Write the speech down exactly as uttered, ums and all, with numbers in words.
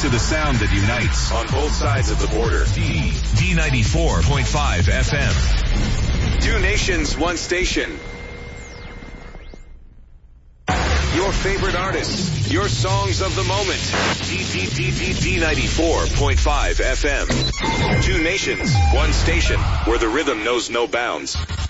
to the sound that unites on both sides of the border. D, D ninety-four point five F M. Two nations, one station. Your favorite artists, your songs of the moment. D, D, D, D, D ninety-four point five F M. Two nations, one station, where the rhythm knows no bounds.